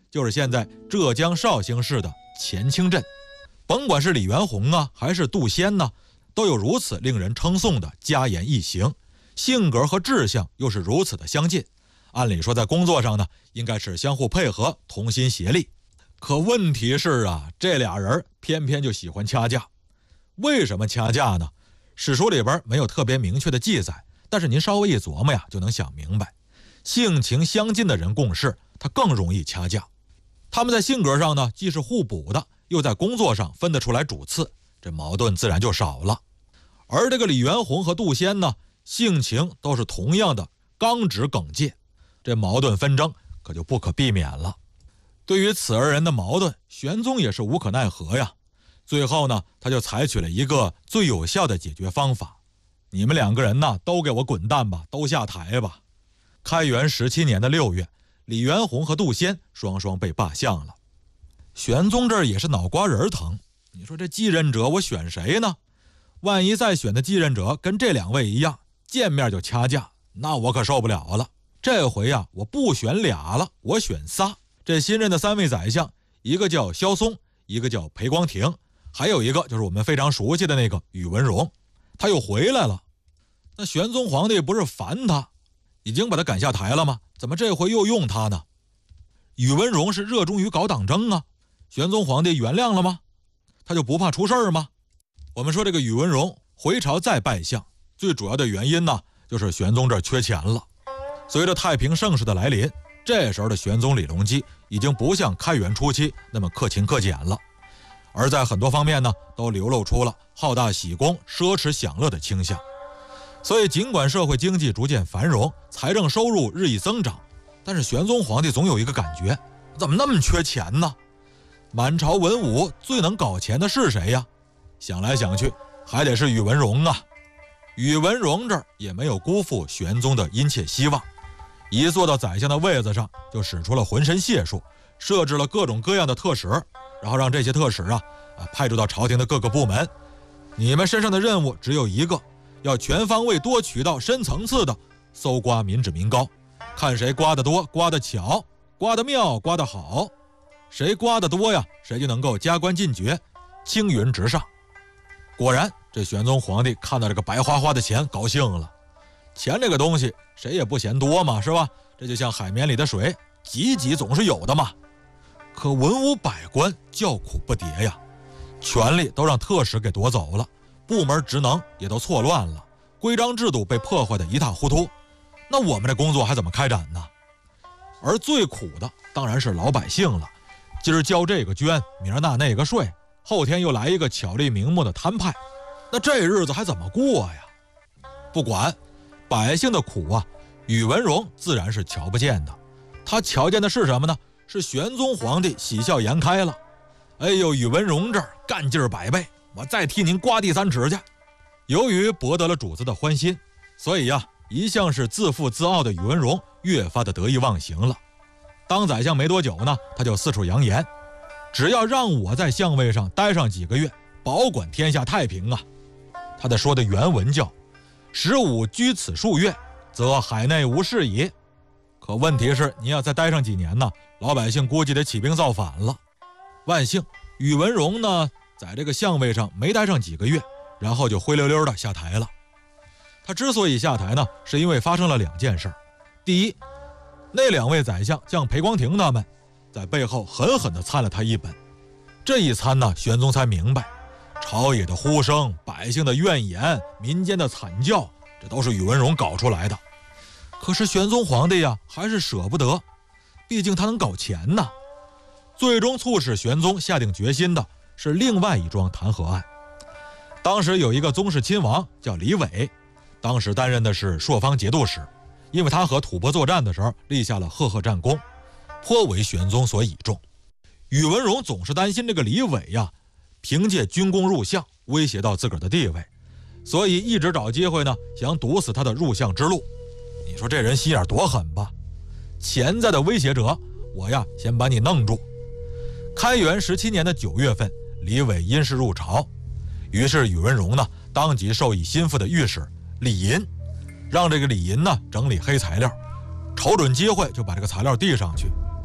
就是现在浙江绍兴市的乾清镇。甭管是李元洪啊，还是杜仙呢，都有如此令人称颂的家言义行，性格和志向又是如此的相近。按理说在工作上呢，应该是相互配合，同心协力。可问题是啊，这俩人偏偏就喜欢掐架。为什么掐架呢？史书里边没有特别明确的记载，但是您稍微一琢磨呀，就能想明白。性情相近的人共事，他更容易掐架。他们在性格上呢，既是互补的，又在工作上分得出来主次，这矛盾自然就少了。而这个李元洪和杜仙呢，性情都是同样的刚直耿介，这矛盾纷争可就不可避免了。对于此二人的矛盾，玄宗也是无可奈何呀。最后呢，他就采取了一个最有效的解决方法：你们两个人呢，都给我滚蛋吧，都下台吧。开元17年的6月，李元洪和杜仙双双被罢相了。玄宗这儿也是脑瓜仁疼，你说这继任者我选谁呢？万一再选的继任者跟这两位一样，见面就掐架，那我可受不了了。这回啊，我不选俩了，我选仨。这新任的3位宰相，一个叫萧嵩，一个叫裴光庭，还有一个就是我们非常熟悉的那个宇文荣，他又回来了。那玄宗皇帝不是烦他，已经把他赶下台了吗？怎么这回又用他呢？宇文荣是热衷于搞党争啊，玄宗皇帝原谅了吗？他就不怕出事儿吗？我们说这个宇文荣回朝再拜相，最主要的原因呢，就是玄宗这儿缺钱了。随着太平盛世的来临，这时候的玄宗李隆基已经不像开元初期那么克勤克俭了，而在很多方面呢，都流露出了好大喜功、奢侈享乐的倾向。所以尽管社会经济逐渐繁荣，财政收入日益增长，但是玄宗皇帝总有一个感觉，怎么那么缺钱呢？满朝文武最能搞钱的是谁呀？想来想去，还得是宇文荣啊。宇文荣这儿也没有辜负玄宗的殷切希望，一坐到宰相的位子上，就使出了浑身解数，设置了各种各样的特使，然后让这些特使派驻到朝廷的各个部门。你们身上的任务只有一个，要全方位多渠道深层次的搜刮民脂民膏，看谁刮得多、刮得巧、刮得妙、刮得好，谁刮得多呀，谁就能够加官进爵，青云直上。果然，这玄宗皇帝看到这个白花花的钱，高兴了。钱这个东西，谁也不嫌多嘛，是吧？这就像海绵里的水，挤挤总是有的嘛。可文武百官叫苦不迭呀，权力都让特使给夺走了，部门职能也都错乱了，规章制度被破坏得一塌糊涂。那我们这工作还怎么开展呢？而最苦的当然是老百姓了，今儿交这个捐，明儿纳那个税，后天又来一个巧立名目的摊派，那这日子还怎么过呀？不管百姓的苦啊，宇文荣自然是瞧不见的。他瞧见的是什么呢？是玄宗皇帝喜笑颜开了。哎呦，宇文荣这儿干劲儿100倍，我再替您刮第3尺去。由于博得了主子的欢心，所以一向是自负自傲的宇文荣越发的得意忘形了。当宰相没多久呢，他就四处扬言，只要让我在相位上待上几个月，保管天下太平啊。他的说的原文叫15居此数月，则海内无事矣。可问题是，你要再待上几年呢，老百姓估计得起兵造反了。万幸宇文荣呢，在这个相位上没待上几个月，然后就灰溜溜的下台了。他之所以下台呢，是因为发生了2件事。第一，那2位宰相像裴光庭他们在背后狠狠地参了他一本。这一参呢，玄宗才明白，朝野的呼声、百姓的怨言、民间的惨叫，这都是宇文荣搞出来的。可是玄宗皇帝还是舍不得，毕竟他能搞钱呐。最终促使玄宗下定决心的是另外一桩弹劾案。当时有一个宗室亲王叫李伟，当时担任的是朔方节度使，因为他和吐蕃作战的时候立下了赫赫战功，颇为玄宗所倚重。宇文荣总是担心这个李伟凭借军功入相威胁到自个儿的地位，所以一直找机会呢，想堵死他的入相之路。你说这人心眼多狠吧？潜在的威胁者，我先把你弄住。开元17年的9月份，李伟因事入朝，于是宇文荣呢，当即授意心腹的御史李寅，让这个李寅呢整理黑材料，瞅准机会就把这个材料递上去。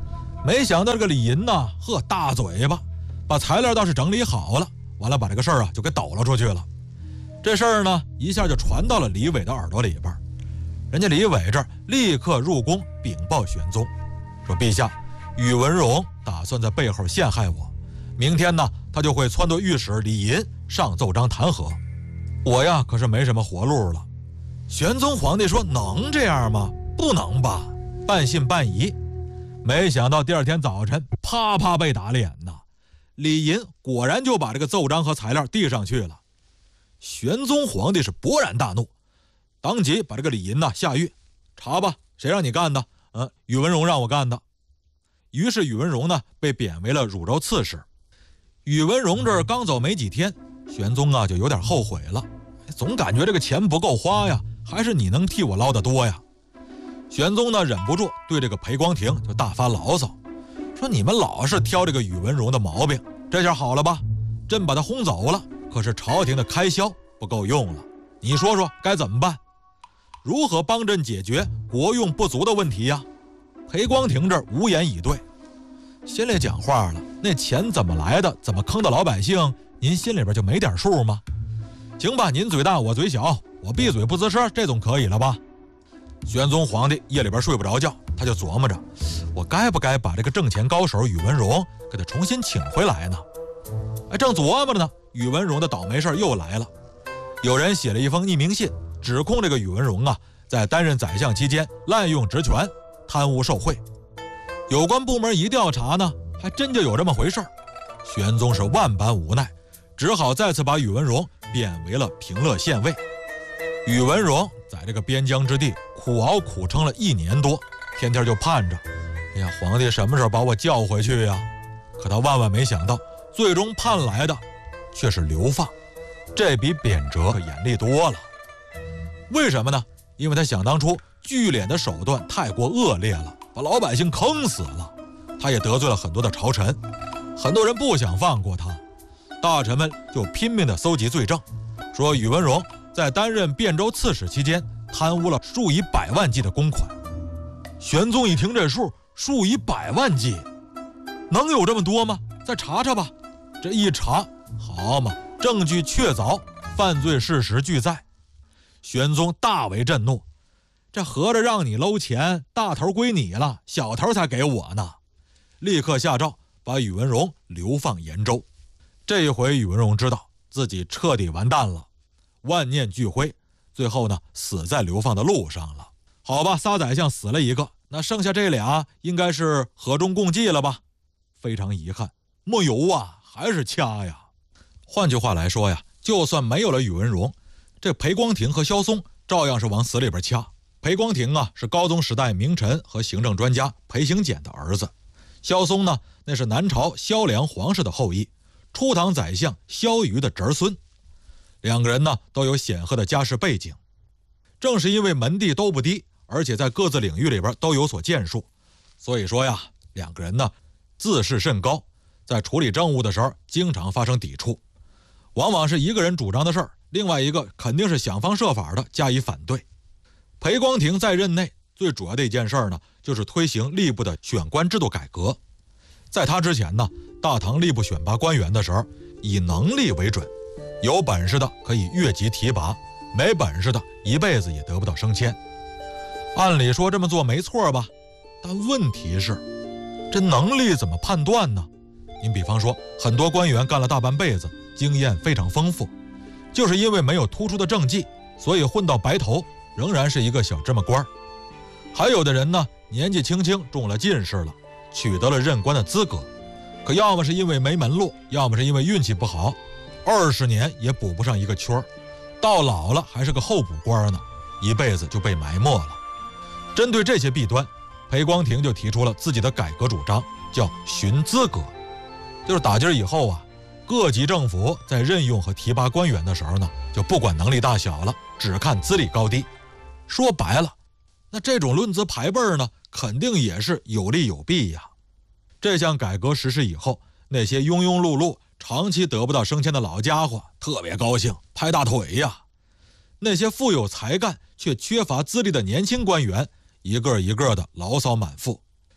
没想到这个李银呐，大嘴巴，把材料倒是整理好了，完了把这个事儿就给抖了出去了。这事儿呢，一下就传到了李伟的耳朵里边。人家李伟这儿立刻入宫禀报玄宗，说陛下，宇文荣打算在背后陷害我，明天呢，他就会撺掇御史李银上奏章弹劾我呀，可是没什么活路了。玄宗皇帝说，能这样吗？不能吧，半信半疑。没想到第二天早晨，啪啪被打脸呐！李银果然就把这个奏章和材料递上去了。玄宗皇帝是勃然大怒，当即把这个李银下狱，查吧，谁让你干的？宇文荣让我干的。于是宇文荣呢被贬为了汝州刺史。宇文荣这儿刚走没几天，玄宗就有点后悔了，总感觉这个钱不够花呀，还是你能替我捞得多呀。玄宗呢忍不住对这个裴光庭就大发牢骚，说你们老是挑这个宇文荣的毛病，这下好了吧，朕把他轰走了，可是朝廷的开销不够用了，你说说该怎么办？如何帮朕解决国用不足的问题呀？裴光庭这儿无言以对，心里讲话了，那钱怎么来的，怎么坑的老百姓，您心里边就没点数吗？行吧，您嘴大我嘴小，我闭嘴不吱声，这总可以了吧？玄宗皇帝夜里边睡不着觉，他就琢磨着，我该不该把这个挣钱高手宇文荣给他重新请回来呢？正琢磨着呢，宇文荣的倒霉事又来了。有人写了一封匿名信，指控这个宇文荣在担任宰相期间滥用职权，贪污受贿。有关部门一调查呢，还真就有这么回事儿。玄宗是万般无奈，只好再次把宇文荣贬为了平乐县尉。宇文荣在这个边疆之地苦熬苦撑了1年多，天天就盼着，哎呀，皇帝什么时候把我叫回去呀？可他万万没想到，最终盼来的却是流放，这比贬谪可严厉多了。为什么呢？因为他想当初聚敛的手段太过恶劣了，把老百姓坑死了。他也得罪了很多的朝臣，很多人不想放过他，大臣们就拼命地搜集罪证，说宇文荣在担任汴州刺史期间贪污了数以百万计的公款。玄宗一听这数，数以百万计，能有这么多吗？再查查吧。这一查，好嘛，证据确凿，犯罪事实俱在。玄宗大为震怒，这合着让你搂钱，大头归你了，小头才给我呢。立刻下诏把宇文荣流放延州。这一回宇文荣知道自己彻底完蛋了，万念俱灰，最后呢死在流放的路上了。好吧，3宰相死了一个，那剩下这俩应该是和衷共济了吧？非常遗憾，没有啊，还是掐呀。换句话来说呀，就算没有了宇文荣，这裴光庭和萧嵩照样是往死里边掐。裴光庭是高宗时代名臣和行政专家裴行俭的儿子，萧嵩呢那是南朝萧梁皇室的后裔，初唐宰相萧瑜的侄孙。两个人呢都有显赫的家世背景，正是因为门第都不低，而且在各自领域里边都有所建树，所以说呀，两个人呢自视甚高，在处理政务的时候经常发生抵触，往往是一个人主张的事儿，另外一个肯定是想方设法的加以反对。裴光庭在任内最主要的一件事呢，就是推行吏部的选官制度改革。在他之前呢，大唐吏部选拔官员的时候以能力为准，有本事的可以越级提拔，没本事的一辈子也得不到升迁。按理说这么做没错吧，但问题是这能力怎么判断呢？您比方说，很多官员干了大半辈子，经验非常丰富，就是因为没有突出的政绩，所以混到白头仍然是一个小芝麻官。还有的人呢，年纪轻轻中了进士了，取得了任官的资格，可要么是因为没门路，要么是因为运气不好，20年也补不上一个圈，到老了还是个候补官呢，一辈子就被埋没了。针对这些弊端，裴光庭就提出了自己的改革主张，叫寻资格。就是打今儿以后各级政府在任用和提拔官员的时候呢，就不管能力大小了，只看资历高低。说白了，那这种论资排辈呢，肯定也是有利有弊呀。这项改革实施以后，那些庸庸碌碌长期得不到升迁的老家伙特别高兴，拍大腿呀。那些富有才干却缺乏资历的年轻官员，一个一个的牢骚满腹。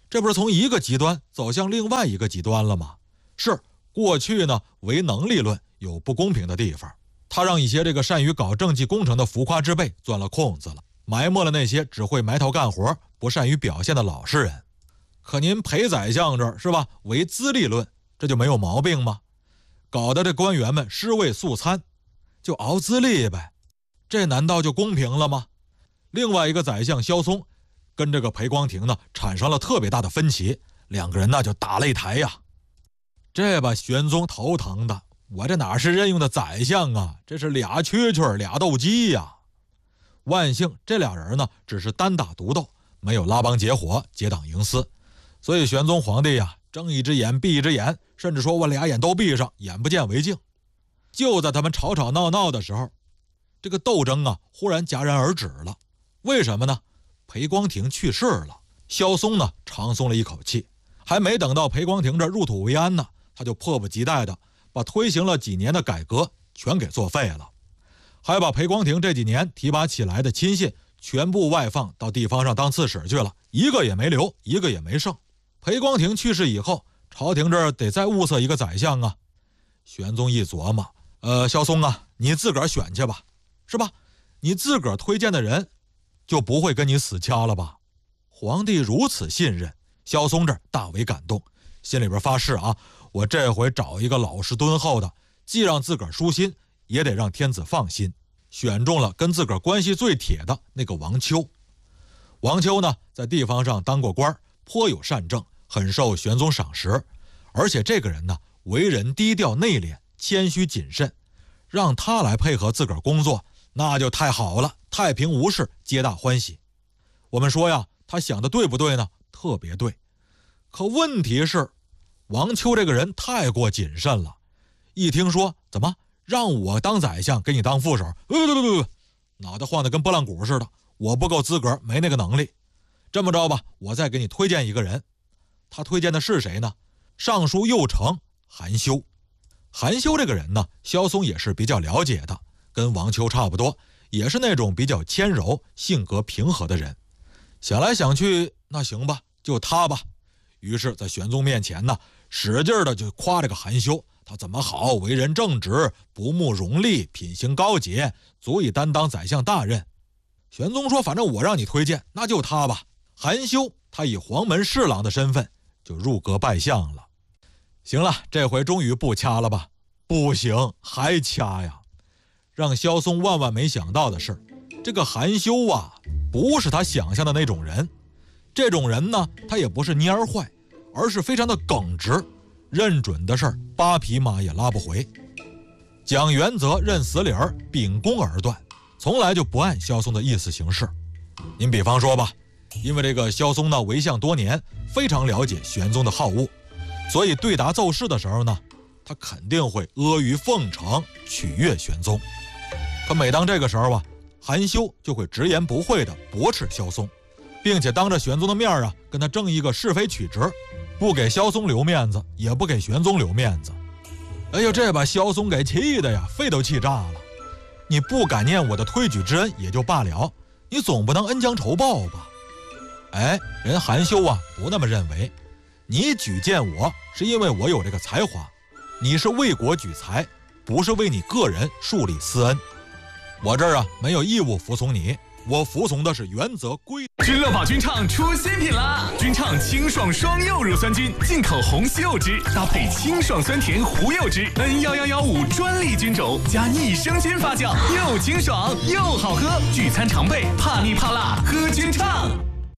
这不是从一个极端走向另外一个极端了吗？是，过去呢唯能力论有不公平的地方，他让一些这个善于搞政绩工程的浮夸之辈钻了空子了，埋没了那些只会埋头干活不善于表现的老实人。可您裴宰相这儿是吧，唯资历论，这就没有毛病吗？搞得这官员们尸位素餐，就熬资历呗，这难道就公平了吗？另外一个宰相萧嵩跟这个裴光庭呢产生了特别大的分歧，两个人呢就打擂台呀。这把玄宗头疼的，我这哪是任用的宰相啊，这是俩蛐蛐俩斗鸡呀。万幸这俩人呢只是单打独斗，没有拉帮结伙结党营私，所以玄宗皇帝呀睁一只眼闭一只眼，甚至说我俩眼都闭上，眼不见为净。就在他们吵吵闹闹的时候，这个斗争啊忽然戛然而止了。为什么呢？裴光庭去世了，萧嵩呢长松了一口气，还没等到裴光庭这入土为安呢，他就迫不及待的把推行了几年的改革全给作废了，还把裴光庭这几年提拔起来的亲信全部外放到地方上当刺史去了，一个也没留，一个也没剩。裴光庭去世以后，朝廷这儿得再物色一个宰相啊。玄宗一琢磨，萧嵩啊，你自个儿选去吧，是吧？你自个儿推荐的人就不会跟你死掐了吧？皇帝如此信任，萧嵩这儿大为感动，心里边发誓啊，我这回找一个老实敦厚的，既让自个儿舒心，也得让天子放心。选中了跟自个儿关系最铁的那个王丘。王丘呢，在地方上当过官，颇有善政，很受玄宗赏识。而且这个人呢，为人低调内敛，谦虚谨慎，让他来配合自个儿工作，那就太好了，太平无事，皆大欢喜。我们说呀，他想的对不对呢？特别对。可问题是，王丘这个人太过谨慎了，一听说怎么让我当宰相，给你当副手，脑袋晃得跟拨浪鼓似的，我不够资格，没那个能力。这么着吧，我再给你推荐一个人。他推荐的是谁呢？尚书右丞韩休。韩休这个人呢，萧嵩也是比较了解的，跟王丘差不多，也是那种比较谦柔、性格平和的人。想来想去，那行吧，就他吧。于是在玄宗面前呢，使劲的就夸这个韩休，他怎么好，为人正直，不慕荣利，品行高洁，足以担当宰相大任。玄宗说，反正我让你推荐，那就他吧。韩休他以黄门侍郎的身份就入阁拜相了。行了，这回终于不掐了吧？不行，还掐呀！让萧嵩万万没想到的是，这个韩休啊，不是他想象的那种人。这种人呢，他也不是蔫儿坏，而是非常的耿直，认准的事儿8匹马也拉不回，讲原则，认死理儿，秉公而断，从来就不按萧嵩的意思行事。您比方说吧，因为这个萧嵩呢为相多年，非常了解玄宗的好恶，所以对答奏事的时候呢，他肯定会阿谀奉承，取悦玄宗。可每当这个时候啊，韩休就会直言不讳地驳斥萧嵩，并且当着玄宗的面啊，跟他争一个是非曲直，不给萧嵩留面子，也不给玄宗留面子。哎呦，这把萧嵩给气的呀，肺都气炸了。你不感念我的推举之恩也就罢了，你总不能恩将仇报吧？哎，人韩休啊不那么认为，你举荐我是因为我有这个才华，你是为国举才，不是为你个人树立私恩。我这儿啊没有义务服从你，我服从的是原则规。 君乐宝君畅出新品啦！君畅清爽双柚乳酸菌，进口红西柚汁，搭配清爽酸甜胡柚汁，N11115专利菌种，加益生菌发酵，又清爽又好喝。聚餐常备，怕腻怕辣，喝君畅。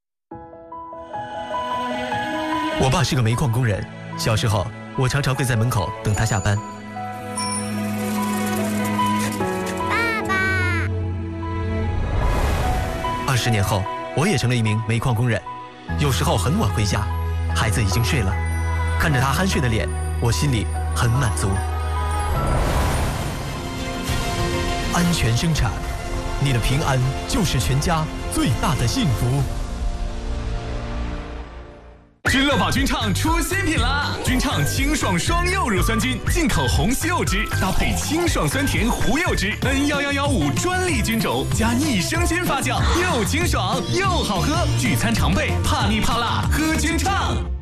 我爸是个煤矿工人，小时候我常常会在门口等他下班。 爸爸 20年后，我也成了一名煤矿工人，有时候很晚回家，孩子已经睡了，看着他酣睡的脸，我心里很满足。安全生产，你的平安就是全家最大的幸福。 君乐宝菌畅出新品啦！菌畅清爽双柚乳酸菌，进口红西柚汁，搭配清爽酸甜胡柚汁，N11115专利菌种，加益生菌发酵，又清爽又好喝，聚餐常备，怕腻怕辣，喝菌畅。